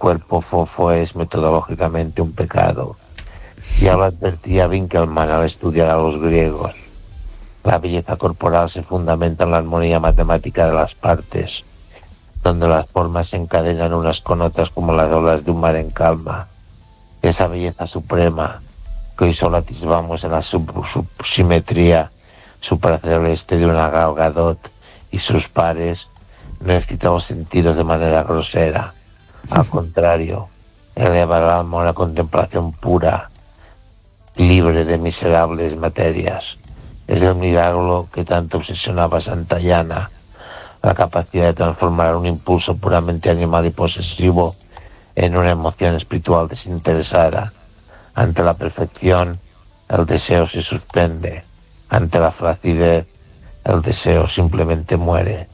cuerpo fofo es metodológicamente un pecado. Ya lo advertía Winckelmann al estudiar a los griegos. La belleza corporal se fundamenta en la armonía matemática de las partes, donde las formas se encadenan unas con otras como las olas de un mar en calma. Esa belleza suprema que hoy solo atisbamos en la subsimetría supraceleste de una Gal Gadot y sus pares, no excita los sentidos de manera grosera. Al contrario, eleva el alma a una contemplación pura, libre de miserables materias. Es el milagro que tanto obsesionaba a Santayana, la capacidad de transformar un impulso puramente animal y posesivo en una emoción espiritual desinteresada. Ante la perfección, el deseo se suspende. Ante la flacidez, el deseo simplemente muere.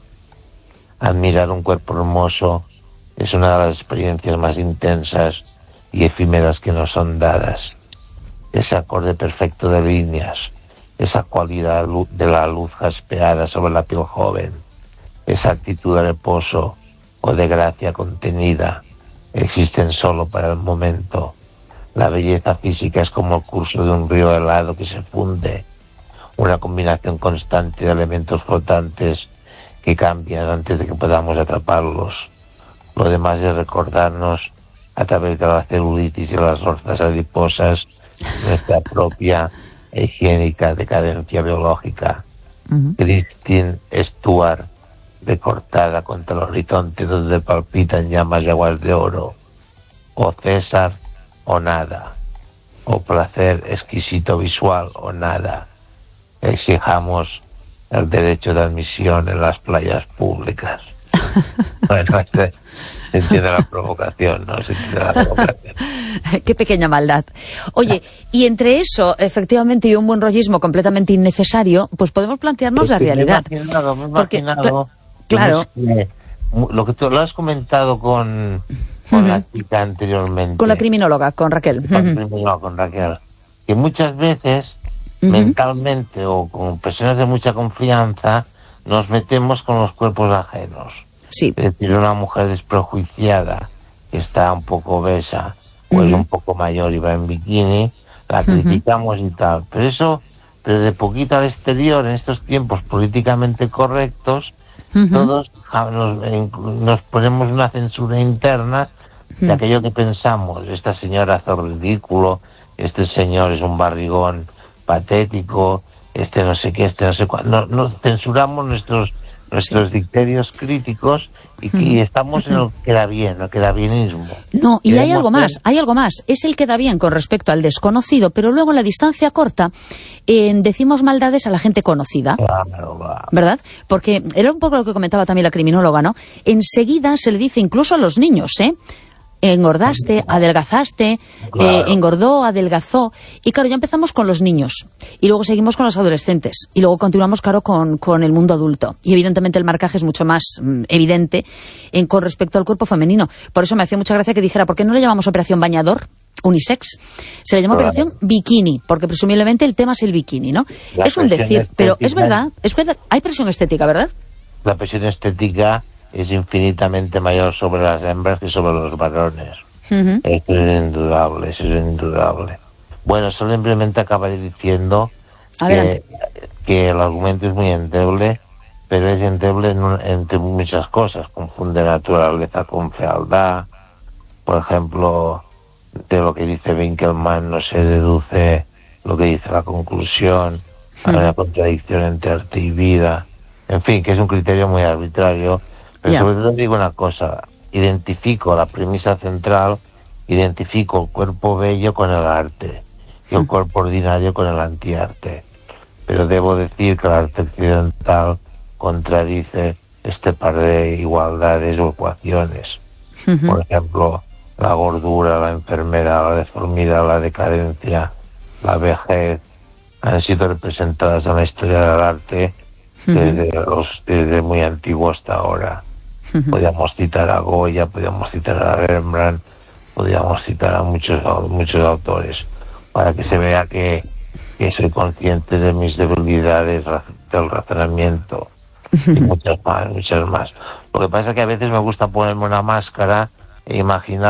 Admirar un cuerpo hermoso es una de las experiencias más intensas y efímeras que nos son dadas. Ese acorde perfecto de líneas, esa cualidad de la luz jaspeada sobre la piel joven, esa actitud de reposo o de gracia contenida, existen solo para el momento. La belleza física es como el curso de un río helado que se funde, una combinación constante de elementos flotantes que cambian antes de que podamos atraparlos. Lo demás es recordarnos, a través de la celulitis y las orzas adiposas, nuestra propia e higiénica decadencia biológica. Christine Stuart, recortada contra el horizonte donde palpitan llamas de aguas de oro. O César o nada. O placer exquisito visual o nada. Exijamos el derecho de admisión en las playas públicas. Bueno, se entiende la provocación, ¿no? Se entiende la provocación. Qué pequeña maldad. Oye, y entre eso, efectivamente, y un buen rollismo completamente innecesario, pues podemos plantearnos la realidad. Me he imaginado, claro. Lo que tú lo has comentado con la chica anteriormente. Con la criminóloga, con Raquel. Con Raquel. Que muchas veces, mentalmente o con personas de mucha confianza, nos metemos con los cuerpos ajenos. Sí. Es decir, una mujer desprejuiciada, que está un poco obesa, o es un poco mayor y va en bikini, la criticamos y tal. Pero de poquito al exterior, en estos tiempos políticamente correctos, todos nos ponemos una censura interna de aquello que pensamos. Esta señora hace ridículo, este señor es un barrigón patético, este no sé qué, este no sé cuándo. Nos censuramos nuestros criterios críticos y estamos en el queda bien, el quedabienismo. No, y hay algo más, es el queda bien con respecto al desconocido, pero luego en la distancia corta decimos maldades a la gente conocida. Claro. ¿Verdad? Porque era un poco lo que comentaba también la criminóloga, ¿no? Enseguida se le dice incluso a los niños, engordaste, adelgazaste, claro. Engordó, adelgazó, y claro, ya empezamos con los niños, y luego seguimos con los adolescentes, y luego continuamos, claro, con el mundo adulto, y evidentemente el marcaje es mucho más evidente con respecto al cuerpo femenino. Por eso me hacía mucha gracia que dijera, ¿por qué no le llamamos operación bañador? Unisex, se le llama operación bikini, porque presumiblemente el tema es el bikini, ¿no? Es un decir, pero es verdad, hay presión estética, ¿verdad? La presión estética es infinitamente mayor sobre las hembras que sobre los varones. Eso es indudable. Bueno, simplemente acabaré diciendo que el argumento es muy endeble, pero es endeble entre muchas cosas. Confunde naturaleza con fealdad. Por ejemplo, de lo que dice Winckelmann no se deduce lo que dice la conclusión. Hay una contradicción entre arte y vida. En fin, que es un criterio muy arbitrario. Pero sobre todo digo una cosa, identifico la premisa central, identifico el cuerpo bello con el arte y el cuerpo ordinario con el antiarte. Pero debo decir que el arte occidental contradice este par de igualdades o ecuaciones. Por ejemplo, la gordura, la enfermedad, la deformidad, la decadencia, la vejez, han sido representadas en la historia del arte desde muy antiguo hasta ahora. Podríamos citar a Goya, podríamos citar a Rembrandt, podríamos citar a muchos autores, para que se vea que soy consciente de mis debilidades del razonamiento y muchas más. Lo que pasa es que a veces me gusta ponerme una máscara e imaginar